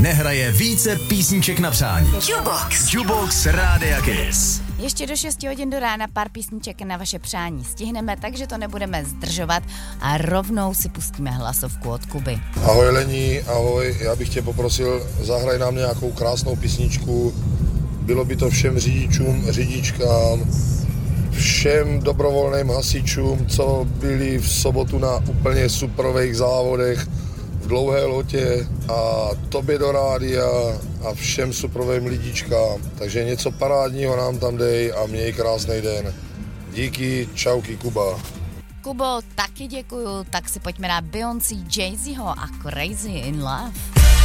nehraje více písniček na přání. Jukebox Rádia Kiss. Ještě do 6 hodin do rána pár písniček na vaše přání stihneme, takže to nebudeme zdržovat a rovnou si pustíme hlasovku od Kuby. Ahoj Lení, ahoj, já bych tě poprosil, zahraj nám nějakou krásnou písničku. Bylo by to všem řidičům, řidičkám, všem dobrovolným hasičům, co byli v sobotu na úplně superových závodech v Dlouhé Lhotě a tobě do rádia a všem superovým lidičkám. Takže něco parádního nám tam dej a měj krásný den. Díky, čauky Kuba. Kubo, taky děkuju, tak si pojďme na Beyoncé, Jay-Zho a Crazy in Love.